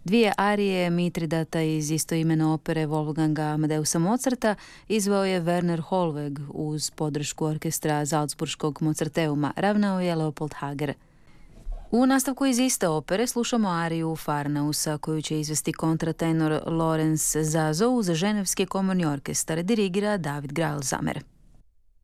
Dvije arije Mitridata iz istoimene opere Wolfganga Amadeusa Mozarta izveo je Werner Hollweg uz podršku orkestra Salzburškog Mozarteuma, ravnao je Leopold Hager. U nastavku iz iste opere slušamo ariju Farnausa koju će izvesti kontratenor Lorenz Zazo uz Ženevski komorni orkestar, dirigira David Grailsamer.